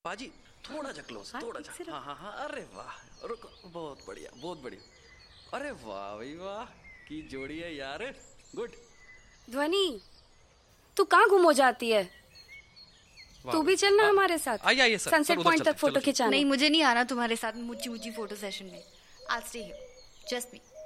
पाजी थोड़ा जा क्लोज, थोड़ा जा। हाँ हाँ हाँ, अरे वाह, रुको, बहुत बढ़िया बहुत बढ़िया। अरे वाह भाई वाह, की जोड़ी है यार, गुड। ध्वनि, तू कहाँ गुम हो जाती है? तू भी चलना हमारे साथ। आइए सर, सनसेट पॉइंट तक फोटो खिंचाने। नहीं, मुझे नहीं आना तुम्हारे साथ मुच्ची मुच्ची फोटो सेशन में। I'll stay here. Just me.